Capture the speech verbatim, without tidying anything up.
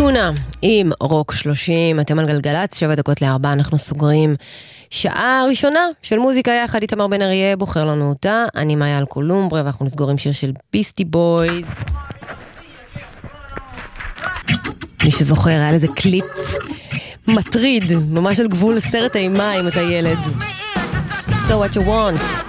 טונה עם רוק שלושים, אתם על גלגלץ, שבע דקות לארבע, אנחנו סוגרים שעה ראשונה של מוזיקה יחד, איתמר בן אריה בוחר לנו אותה, אני מאיה אלקולומברה, ואנחנו נסגור עם שיר של ביסטי בויז. מי שזוכר, היה לזה קליפ מטריד, ממש על גבול סרט אימה אם אתה ילד. So what you want?